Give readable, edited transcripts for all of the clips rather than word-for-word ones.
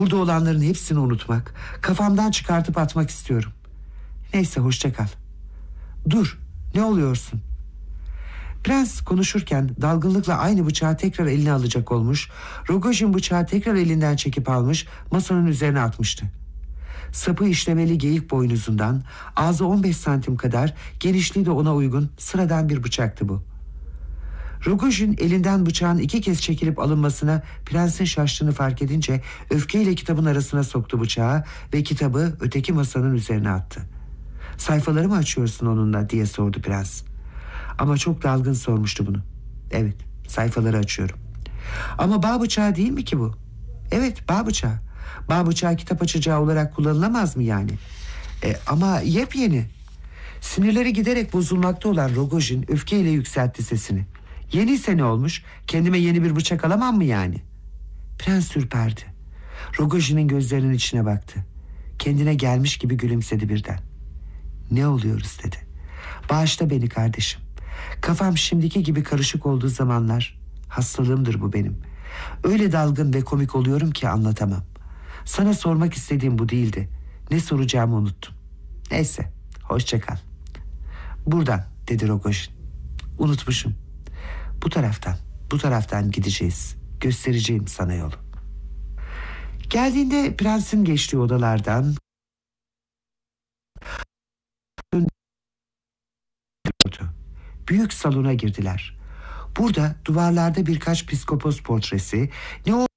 Burada olanların hepsini unutmak, kafamdan çıkartıp atmak istiyorum. Neyse, hoşça kal. Dur, ne oluyorsun? Prens konuşurken dalgınlıkla aynı bıçağı tekrar eline alacak olmuş, Rogojin bıçağı tekrar elinden çekip almış, masanın üzerine atmıştı. Sapı işlemeli geyik boynuzundan, ağzı 15 santim kadar, genişliği de ona uygun sıradan bir bıçaktı bu. Rogojin elinden bıçağın 2 kez çekilip alınmasına prensin şaştığını fark edince öfkeyle kitabın arasına soktu bıçağı ve kitabı öteki masanın üzerine attı. "Sayfaları mı açıyorsun onunla?" diye sordu prens. Ama çok dalgın sormuştu bunu. "Evet, sayfaları açıyorum." "Ama bağ bıçağı değil mi ki bu?" "Evet, bağ bıçağı. Bağ bıçağı kitap açacağı olarak kullanılamaz mı yani?" Ama yepyeni." Sinirleri giderek bozulmakta olan Rogojin öfkeyle yükseltti sesini. "Yeniyse ne olmuş? Kendime yeni bir bıçak alamam mı yani?" Prens ürperdi. Rogojin'in gözlerinin içine baktı. Kendine gelmiş gibi gülümsedi birden. "Ne oluyoruz?" dedi. "Bağışla beni kardeşim. Kafam şimdiki gibi karışık olduğu zamanlar, hastalığımdır bu benim. Öyle dalgın ve komik oluyorum ki anlatamam. Sana sormak istediğim bu değildi. Ne soracağımı unuttum. Neyse, hoşça kal." "Buradan," dedi Rogojin. "Unutmuşum. Bu taraftan gideceğiz. Göstereceğim sana yolu." Geldiğinde prensin geçtiği odalardan büyük salona girdiler. Burada duvarlarda birkaç piskopos portresi, ne o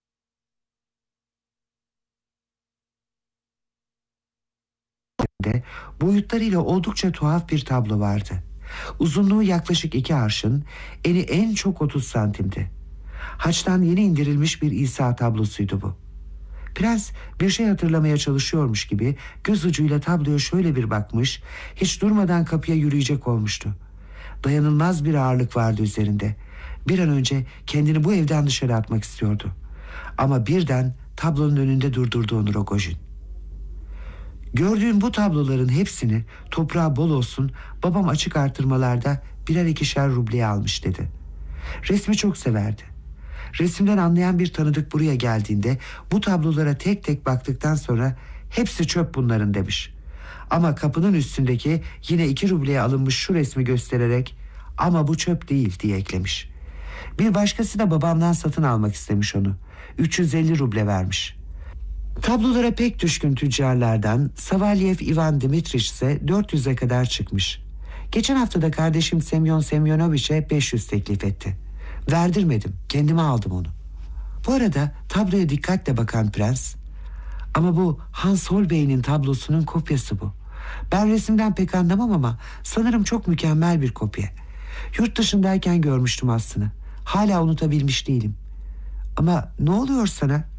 boyutlarıyla oldukça tuhaf bir tablo vardı. Uzunluğu yaklaşık 2 arşın, eni en çok 30 santimdi. Haçtan yeni indirilmiş bir İsa tablosuydu bu. Prens bir şey hatırlamaya çalışıyormuş gibi göz ucuyla tabloya şöyle bir bakmış, hiç durmadan kapıya yürüyecek olmuştu. Dayanılmaz bir ağırlık vardı üzerinde. Bir an önce kendini bu evden dışarı atmak istiyordu. Ama birden tablonun önünde durdurdu onu Rogojin. "Gördüğün bu tabloların hepsini, toprağı bol olsun, babam açık artırmalarda 1'er 2'şer rubleye almış," dedi. Resmi çok severdi. Resimden anlayan bir tanıdık buraya geldiğinde bu tablolara tek tek baktıktan sonra "Hepsi çöp bunların," demiş. Ama kapının üstündeki yine 2 rubleye alınmış şu resmi göstererek "Ama bu çöp değil," diye eklemiş. Bir başkası da babamdan satın almak istemiş onu. 350 ruble vermiş. Tablolara pek düşkün tüccarlardan Savalyev Ivan Dimitriç ise 400'e kadar çıkmış. Geçen hafta da kardeşim Semyon Semyonoviç'e 500 teklif etti. Verdirmedim, kendime aldım onu. Bu arada tabloya dikkatle bakan prens, "Ama bu Hans Holbein'in tablosunun kopyası bu. Ben resimden pek anlamam ama sanırım çok mükemmel bir kopya. Yurt dışındayken görmüştüm aslında. Hala unutabilmiş değilim." "Ama ne oluyor sana?